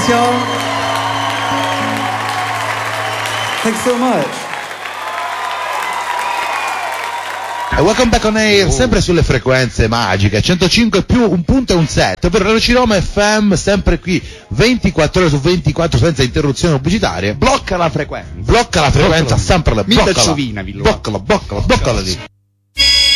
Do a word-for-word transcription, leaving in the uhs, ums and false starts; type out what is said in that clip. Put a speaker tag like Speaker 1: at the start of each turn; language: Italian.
Speaker 1: Thanks, y'all. Thanks so much.
Speaker 2: E welcome back on air, sempre sulle frequenze magiche, centocinque più un punto e un set, ovvero Radio Ciroma F M, sempre qui ventiquattro ore su ventiquattro senza interruzioni pubblicitarie.
Speaker 3: Blocca la frequenza.
Speaker 2: Blocca la frequenza, sempre la
Speaker 3: Mita
Speaker 2: bloccala.
Speaker 3: Ciovina, vi lo-
Speaker 2: Bloccala, bloccala, bloccala lì.